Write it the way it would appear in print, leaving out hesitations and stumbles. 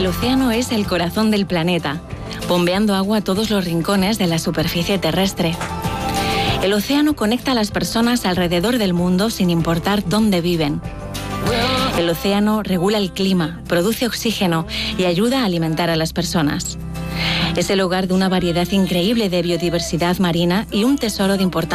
El océano es el corazón del planeta, bombeando agua a todos los rincones de la superficie terrestre. El océano conecta a las personas alrededor del mundo sin importar dónde viven. El océano regula el clima, produce oxígeno y ayuda a alimentar a las personas. Es el hogar de una variedad increíble de biodiversidad marina y un tesoro de importancia